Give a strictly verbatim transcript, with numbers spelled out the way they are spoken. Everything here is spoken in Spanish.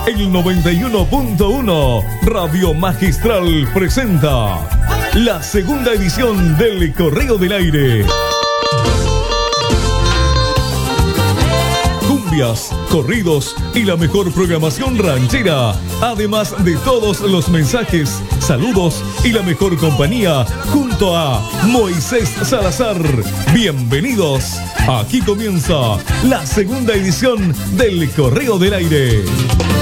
El noventa y uno punto uno Radio Magistral presenta la segunda edición del Correo del Aire. Cumbias, corridos y la mejor programación ranchera, además de todos los mensajes, saludos y la mejor compañía junto a Moisés Salazar. Bienvenidos. Aquí comienza la segunda edición del Correo del Aire.